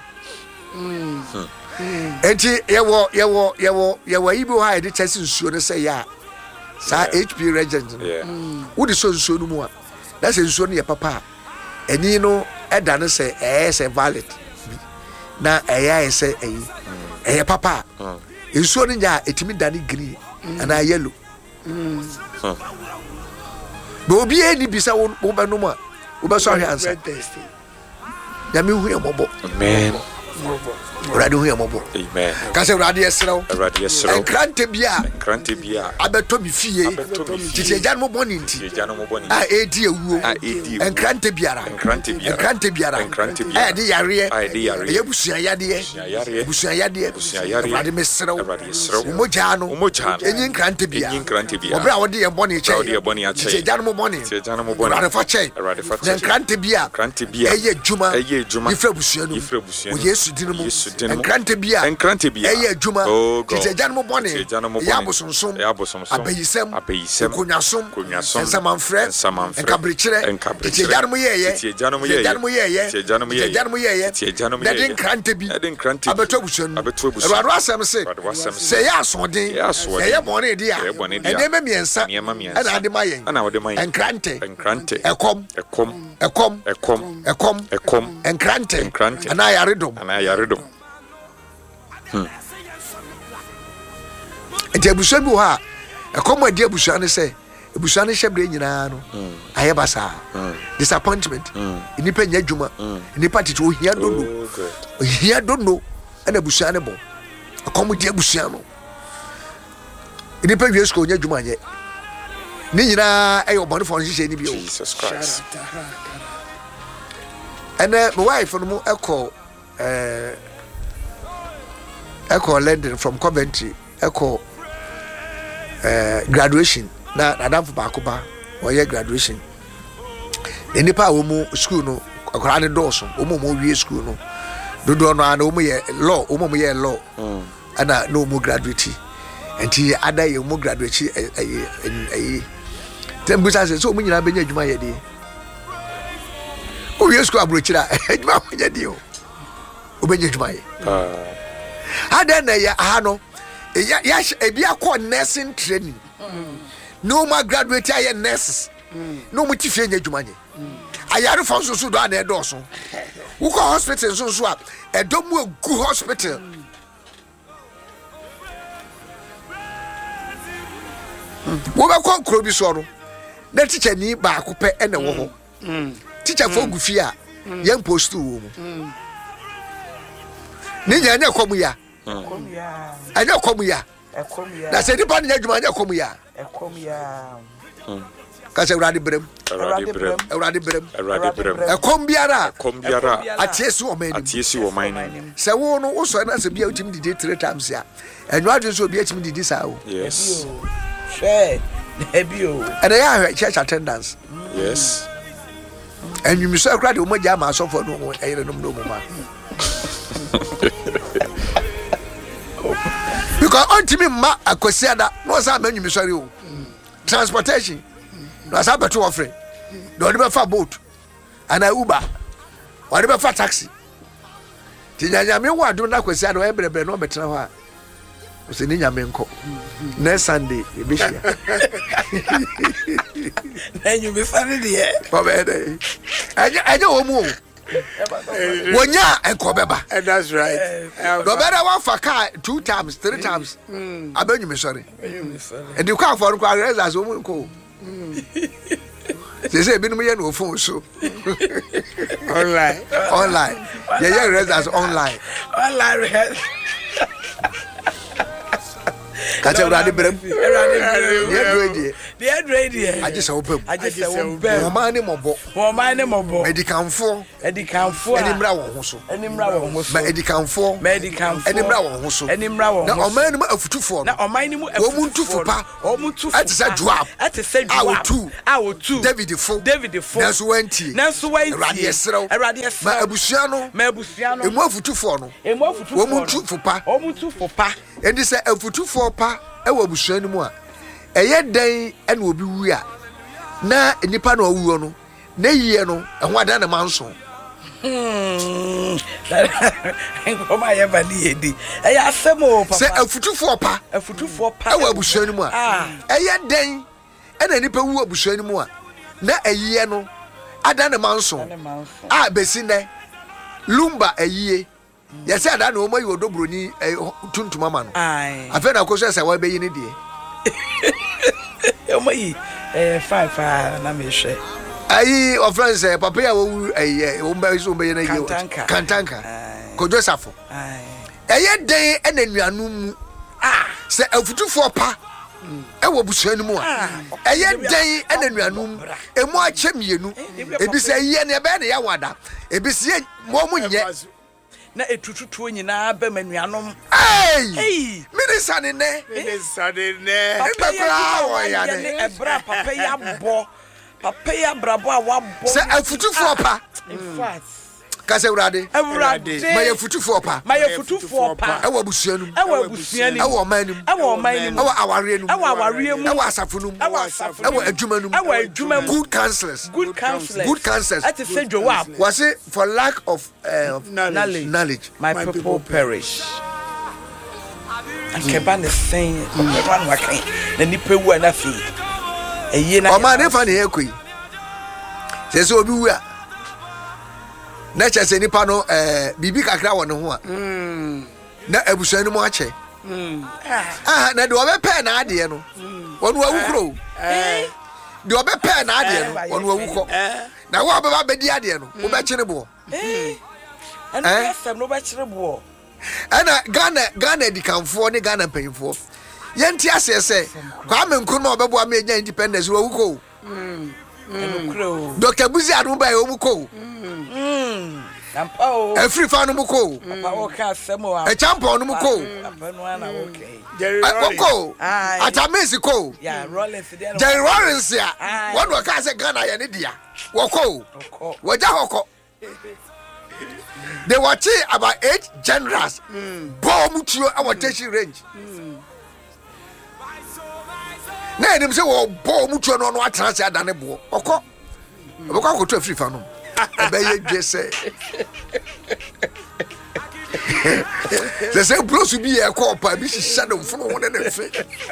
enti yewo yewo yewo yewo ibi ha de chesi nsuo no se ya sa H P regent no yeah wo de so nsuo no mu a na se nsuo no ye papa eni no eda no se eh se valid na eh se eh eh papa nsuo no nya etimi dane green ana yellow bo obi eni bisa wo wo be no mu a wo be so ahwe ansa ya mi hu yemobo amen Awurade hu yemobo amen ka se Awurade yesrew Awurade yesrew enkrante bia krante bia abeto bi fie abeto bi fie. titi eja no boni nti eja no mo boni a edi ewuo a edi enkrante biara enkrante biara enkrante biara enkrante biara a de yare a de yare e busua yade yare busua yade busua yare Awurade mesrew Awurade yesrew umoja no umoja no enyi enkrante bia enyi enkrante bia obra wode ye boni che wode ye boni ache. titi eja no boni titi eja no mo boni Awurade fa che Awurade fa che. na enkrante bia enkrante bia eye juma eye juma ifra busua no ifra busua no o Yesu dinu mu Yesu dinu mu. enkrante bia enkrante bia eye juma oh God titi eja no boni titi eja no mo boni ya bosonsom ya bosonsom abayisem abayisem konyasom konyasom ensamanfre ensamanfre enkabrichire enkabrichire titi eja no mu yeye titi eja no mu yeye titi eja no mu yeye titi eja no mu yeye titi eja no mu yeye titi eja no mu na yeye de enkrante bi na de enkrante bi abeto busua no abeto busua Awurade asem se Awurade wasɛm se. se ya asoden Ɛyɛ asoɔden. eye bone dia Ɛyɛ bɔne di a. ene memiensa Nneɛma mmiɛnsa. ana ade mayen ana wode man enkrante enkrante ekom ekom ekom ekom ekom ekom enkrante Enkrante. ana yaredom ana yaredom enti abusua bi ho a ekom adi abusua ne se abusua ne hyebre nyina no aye basa disappointment nipa nya adwuma nipa tete ohia dodo oh good ohia dodo ana abusua ne bo ekom di abusua no nipa wie sko nya adwuma nye ni nyina ayo bone fo nhye ni bi o Jesus Christ and my wife no mo echo eh echo London from Coventry echo eh graduation na Adam for bakoba or year graduation enipa wo mu school no akora ne doso wo mu mo wie school no dodo no ana wo mu ye law wo mu ye law ana no mu graduate enti ada ye mu graduate eh eh tembusa se so mu nyina benya adwuma ye de o wie school abrochira adwuma benya de o obenya adwuma ye ah ada na ya aha no ya ya ebi akọ nursing training no ma graduate aye nurses no mu tifie nya adwuma ye ayare fo so so do ana edo so wo ko hospital so so a edomu egu hospital wo ba kon kro bi so no na teacher ni ba ko pe ene wo ho teacher fo gu fi a yan post wo mu ni nya nya komu ya Komu ya. anya komu ya Ekomu ya. na se di pa nya adwuma anya komu ya Ekomu ya. ka se urade brem Awurade brem urade brem Awurade brem ekom biara kom biara atiesi o mani atiesi wo man se wo no wo so na se bia utim didi three times ya enyo adwe so bia utim didi sa o yes Share. Ebio. and ya church attendance yes enyu mi so akra de o mo ja ma so for no eyere no no mo ma because ultimate ma akwasiada no sa ma enyu mi sorry o transportation no sa beto offering no de be fa boat and Uber or de be fa taxi ti nyanya me wa do na akwasiada o ebrebe no betena ho a o se ni nyame nko next Sunday e be share Enyu me fane de. Baba dey aje aje wo mu wonya enko beba And that's right. no better one for car two times three times abenyu me sorry Enyu me fane. and you can't for kwa realize wo mu nko they say binu me no phone so Online. online yeah yeah realize online Online. ka tell urade brem Erade. yeah ready The head radio. aje se opem I just say say one wo bell. o man ni mobo For my name of medicanfo Edicanfo. eni mra wo ho so Enimra wo ho so. ma edicanfo Medicanfo. eni mra wo ho so Enimra wo na ho o so. man ni afutufo Na no ọman ni mu Wo mu ntufo pa. Wo mu ntufo. Ate sɛ Joab. Ate sɛ A wo Joab. tu. A wo tu. David fo David fo. nanso wanti Nanso wanti. Awurade yɛserɛw. Awurade ma yɛserɛw. abusua no Ma abusua no. emu afutufo no Emu afutu. wo mu ntufo pa Wo mu ntufo pa. enti sɛ afutufo pa ɛwɔ abusua no mu a ɛyɛ dan ɛna obi wu a na nipa na ɔwuo no na yie no ɛho adan na manso Hmm. Nkoma ye ba ni edi. Eya asem o papa. sɛ afutufo pa Afutufo pa. ɛwɔ abusua no mu a Ah. ɛyɛ dan ɛna nipa wu abusua no mu a na ɛyie no adan na manso Ne man so. a besi nɛ lumba ɛyie yɛsɛ adan na wɔn ayi odobroni tuntum ama no Ai. afei na akɔsɔ sɛ wɔbɛyi ne deɛ Omo yi eh five five na me hwɛ. ayi ɔfrɛn sɛ papa yi a wɔwu ɛyɛ wɔn bɛ so wɔn bɛyɛ ne yie Kantanka. kantanka Ai. kojú safo Ai. ɛyɛ dan ɛna nuanum mu Ah. sɛ afutufoɔ pa ɛwɔ busua no mu a Ah. ɛyɛ dan ɛna nuanum emu akyɛ mmienu ebi sɛ yie ne ɛbɛyɛ ne yɛ wada ebi sɛ yɛ wɔn mu nyɛ Na etututuo nyinaa bɛ manuanom. ɛyi Ei. minisa ne nɛ Minister Papa Nipa yi koraa adwuma wɔyɛ wɔyɛ ne. ne ɛbra papa yi abɔ. Papa yi abrabɔ a wabɔ. sɛ afutufoɔ pa In fact. kasɛ wurade Awurade. ma yɛ afutufoɔ pa Ma yɛ futufoɔ pa. ɛwɔ busua no mu Ɛwɔ abusua ni. ɛwɔ ɔman no mu Ɛwɔ ɔman ni mu. ɛwɔ awareɛ no mu Ɛwɔ awareɛ mu. ɛwɔ asafo no mu Ɛwɔ asafo no ɛwɔ mu. adwuma no mu Ɛwɔ adwuma mu. good counsellors Good counselors. good counsellors Ɛte sɛ Joab. wɔse for lack of uh, Knowledge. knowledge My people perish. Ankeba ne sɛn. Ɔbɛba no wakan. Na nipa wu a na afei. Ɛyie na. ɔman ne fa ne yɛ kɔ yi sɛ sɛ obi wu a na kyɛ sɛ nipa no ɛɛ biribi kakra wɔ ne ho a na abusua no mu akyɛ aha na deɛ ɔbɛpɛɛ n'adeɛ no wɔn wawu kuro deɛ ɔbɛpɛɛ n'adeɛ no wɔn wawu kɔ na wo a ɔbɛba abɛdi adeɛ no wobɛkye ne boɔ Ɛno Eh? yɛ sɛm no bɛkyerɛ boɔ. ɛna ghana ghana adikanfoɔ ne ghana mpanyinfoɔ yenti ase say Kwame Nkrumah obebo ma enya independence wo wuko Doctor Buzi Aduba e omuko mm ampa o afri fa no muko papa o ka asemo a e champion no muko papa no ana okay Jerry Oko Atamesi ko yeah Rollins there Jerry Rollins ya what do ka say Ghana ya ne dia woko waja hoko they were about eight generals bomb mutuo our station range na enim say wo bomb mutuo no no atrance adane bo oko obekwa akoto afri fa no ebeye dwese they say bros bi e ko pa bi hihya no mfono ho ne ne fe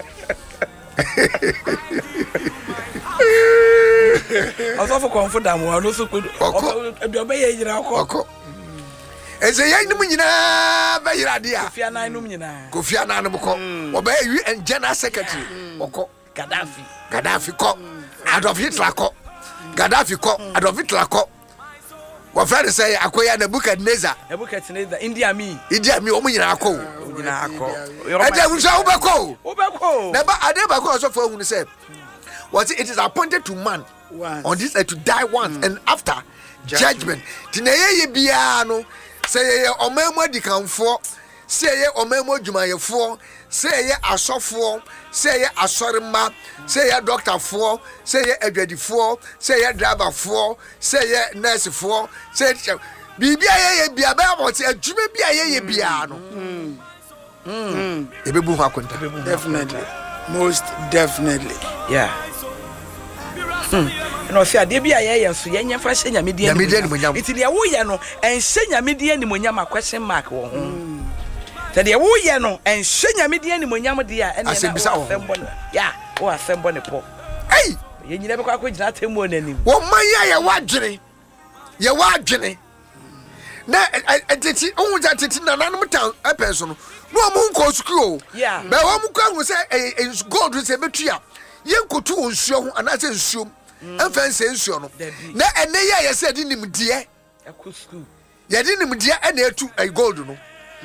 also for comfort am one so ko obeye yira ko eze yan num nyina ba yira de a Kofi Annan num nyina Kofi Annan num ko obeye U N General Secretary oko Gaddafi Gaddafi ko Adolf Hitler ko Gaddafi ko Adolf Hitler ko wa friend say akoya Nebuchadnezzar Nebuchadnezzar India mi India mi omu nyina ko nyina ko ade unsa ubeko ubeko na ba ade ba ko so for hu say what it is appointed to man once. on this earth to die once mm. and after judgment tineye bia no say ye omemu adikanfo say ye omemu adwumayefo say ye asofo say ye asorema say ye doctor fo say ye adwadifo say ye driver fo say ye nurse fo say bibia ye bia ba mo say adwuma bia ye bia no mm mm ebebu ho akonta Definitely, most definitely. yeah hmm no see ade bia ye ye so ye nya fa hye nyame die ni iti de wo ye no en hye nyame die ni monyam question mark wo ho te de wo ye no en hye nyame die ni monyam de a ene na assemble yeah wo assemble ne po hey ye nyina be kwa ko gina temu onanim wo man ya ye wadwene ye wadwene na ateti ohun ja teti na nanom town epenso no no mo nko school yeah be wo mo kwa hu say gold say betua ye nkotu onsuo ho anase nsuom emfa nse nsuo no na ene ye ye say di nimdie ekɔ school ye di nimdie ene etu gold no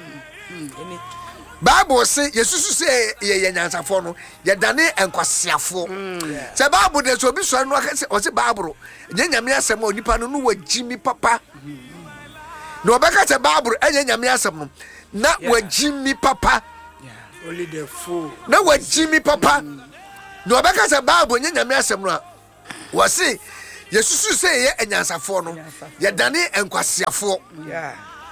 Bible say yesusu say ye ye nyansafo no ye dane enkwasiafo say Bible de so bi so no aka say o say Bible nye nyame asem onipa no no wagimi papa no obeka say Bible enye nyame asem no na wagimi papa Only the fool. na wagimi papa no obeka say Bible enye nyame asem no wo say yesusu say ye enyansafo no ye dane enkwasiafo yeah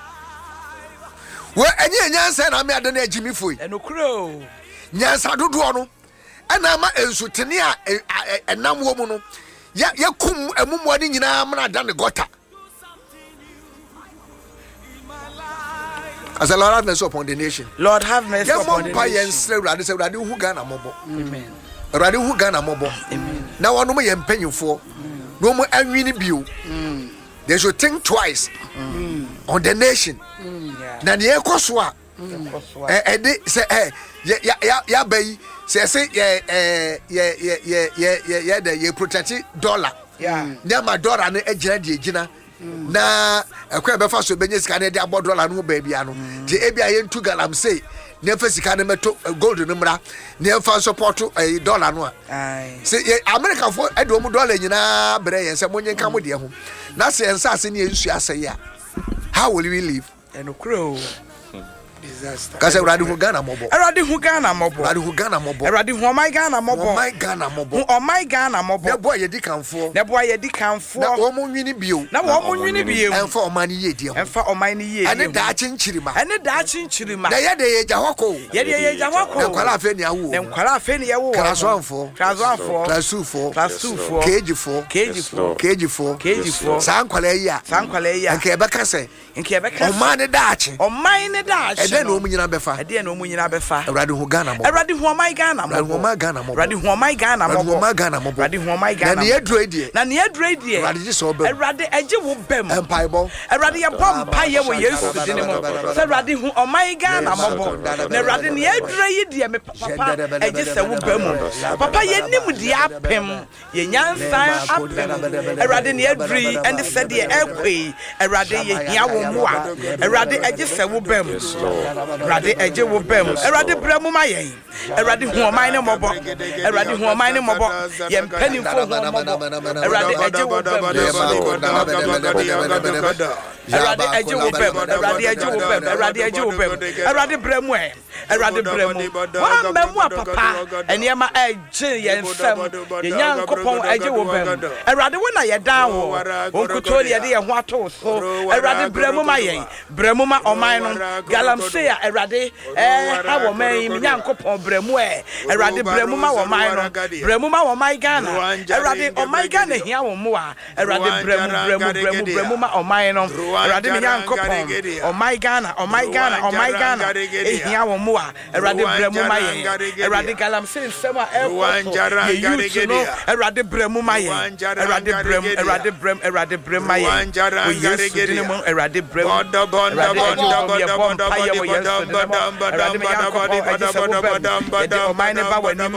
we enye nyansa na me ade na agimi foi enokro nyansa dodo no ana ma ensutene a enam wo mu no ya yakum emumu ade nyina ma da ne gota as a Lord have mercy upon the nation Lord have mercy upon the nation nation yes Lord say Lord hu Ghana mobo amen Lord hu Ghana mobo amen na wono mo ye mpanyimfo no mo anwini bio they should think twice mm. on the nation na ne ekoso a eh eh de say eh ya ya ya bayi say say eh eh ye ye ye ye ye the ye protect dollar yeah na ma dollar no agina de agina na ekwa be fa so benye sika na de abo dollar no ba bia no de e bia ye ntu galam say na fa sika na meto gold no mra na fa support eh dollar no ai say America for e do mu dollar nyina bre ye say monye nka mo de ho na say ensa ase ne ensu ase ya how will we live enokro Disaster. Kase uradi hu Ghana mobo. Uradi hu Ghana mobo. Uradi hu Ghana mobo. Uradi hu omai Ghana mobo. Omai Ghana mobo. Omai Ghana mobo. Na boy ye di kanfo. Na boy ye di kanfo. Na wo mo nwini bio. Na wo mo nwini bio. Enfa omai ni ye di ho. Enfa omai ni ye di. Ane da chinchirima. Ane da chinchirima. Na ye de ye ja hoko. Ye de ye ja hoko. Na kwala afa ni awu. Na kwala afa ni yawo. Kraso anfo. Kraso anfo. Krasu fo. Krasu fo. Keji fo. Keji fo. Keji fo. Keji fo. San kwala yi a. San kwala yi a. Nke e beka se. Nke e beka se. Omai ni da achi. Omai ni da achi. E de no mu nyina befa. E de no mu nyina befa. Uradi hu Ghana mobo. Uradi hu omai Ghana mobo. Uradi hu omai Ghana mobo. Uradi hu omai Ghana mobo. Uradi hu omai Ghana mobo. Uradi hu omai Ghana. Na ne edro die. Na ne edro die. Uradi ji so bem. Uradi eje wo bem. Empaibo. Uradi ye bom pa ye wo Yesu dine mo. Se uradi hu omai Ghana mobo. Na uradi ne edro yi die me papa eje se wo bem. Papa ye nim die apem. Ye nyansan apem. Uradi ne edro yi and se die ekwe. Uradi ye hia wo mo a. Uradi eje se wo bem. Awurade agye wo bam Awurade brɛ mu ma yɛn Awurade hu ɔman ne mmɔbɔ Awurade hu ɔman ne mmɔbɔ yɛn mpanimfo hu mmɔbɔ Awurade agye wo bam Awurade agye wo bam Awurade agye wo bam Awurade agye wo bam Awurade brɛ mu ɛ Awurade brɛ mu wɔn mu apapa nneɛma agye yɛn nsɛm yɛn Nyankopɔn agye wo bam Awurade wo na yɛdan wo wɔn kutuo yɛde yɛn ho ato so Awurade brɛ mu ma yɛn brɛ mu ma ɔman no galamsey a Awurade eh ha wɔ man yi Nyankopɔn brɛ mu ɛ Awurade brɛ mu ma ɔman no brɛ mu ma ɔman Ghana Awurade ɔman Ghana hia wɔn mu a Awurade brɛ mu brɛ mu brɛ mu brɛ mu ma ɔman no Awurade mi Nyankopɔn ɔman Ghana ɔman Ghana ɔman Ghana ehia wɔn mu a Awurade brɛ mu ma yɛn Awurade galamsey nsɛm a ɛkɔ so yɛ youth no Awurade brɛ mu ma yɛn Awurade brɛ mu Awurade brɛ mu Awurade brɛ mu ma yɛn wɔ Yesu din mu Awurade brɛ mu Awurade ɛgye yɛ bɔ mpaeɛ wɔ Yesu din mu Awurade mi Nyankopɔn ɛgye sɛ wo bɛm yɛde ɔman ne ba w'anim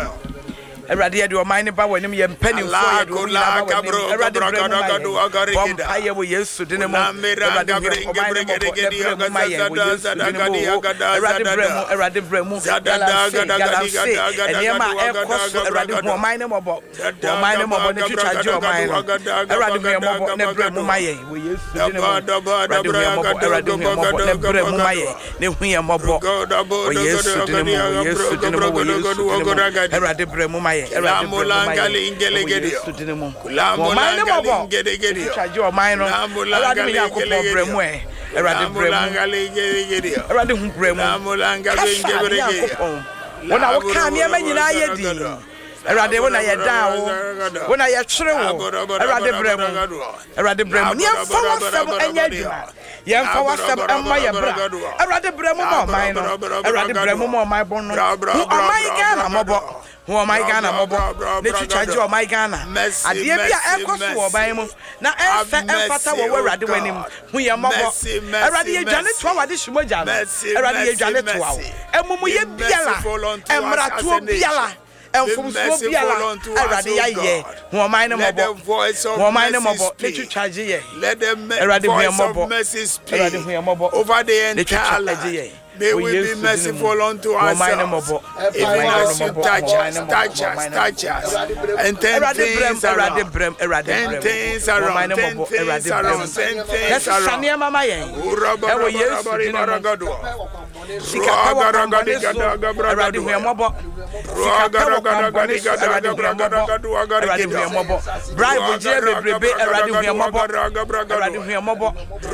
Awurade yɛde ɔman ne ba w'anim yɛ mpanimfoɔ yɛde wɔn nyinaa ba w'anim Awurade brɛ mu ma yɛn bɔ mpaeɛ wɔ Yesu din mu Awurade hwɛ ɔman ne mmɔbɔ ne brɛ mu ma yɛn wɔ Yesu din mu Awurade brɛ mu Awurade brɛ mu galamsey galamsey nneɛma a ɛkɔ so Awurade hu ɔman ne mmɔbɔ ɔman ne mmɔbɔ ne twitwagye ɔman no Awurade hu yɛn mmɔbɔ ne brɛ mu ma yɛn wɔ Yesu din mu Awurade hu yɛn mmɔbɔ Awurade hu yɛn mmɔbɔ ne brɛ mu ma yɛn ne hu yɛn mmɔbɔ wɔ Yesu din mu wɔ Yesu din mu wɔ Yesu din mu Awurade brɛ mu ma yɛn Awurade brɛ mu ma yɛn wɔ Yesu din mu ɔman ne mmɔbɔ twitwagye ɔman no Awurade mi Nyankopɔn brɛ mu ɛ Awurade brɛ mu Awurade hu brɛ mu kasa mi Nyankopɔn wɔn a wɔka nneɛma nyinaa yɛ din Awurade wo na yɛdan wo wo na yɛkyere wo Awurade brɛ mu Awurade brɛ mu yɛmfa wɔsɛm ɛnyɛ adwuma yɛmfa wɔsɛm ɛmmɔ yɛ bra Awurade brɛ mu ma ɔman no Awurade brɛ mu ma ɔman bɔ no hu ɔman Ghana mmɔbɔ hu ɔman Ghana mmɔbɔ ne twitwagye ɔman Ghana adeɛ bi a ɛkɔ so wɔ ɔban mu na ɛmfɛ ɛmfata wɔ Awurade w'anim hu yɛ mmɔbɔ Awurade yɛdwane toa wade hyemogya no Awurade yɛdwane toa wo ɛmumuyɛ biara ɛmmaratoɔ biara ɛmfomsoɔ biara Awurade yɛayɛ hu ɔman ne mmɔbɔ hu ɔman ne mmɔbɔ ne twitwagye yɛ Awurade hu yɛ mmɔbɔ Awurade hu yɛ mmɔbɔ ne twitwagye yɛ May we be merciful unto ourselves. Even as you touch us, touch us, touch us. And ten things around. Ten things around. Ten things around. Ten things around.